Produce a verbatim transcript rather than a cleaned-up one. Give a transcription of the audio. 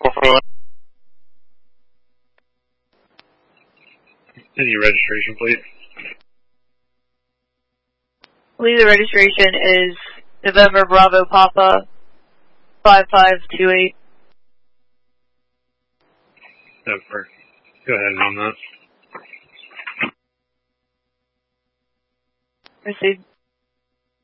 Any registration, please? Lee, the registration is November Bravo Papa five five two eight. Over. Go ahead on that. Received.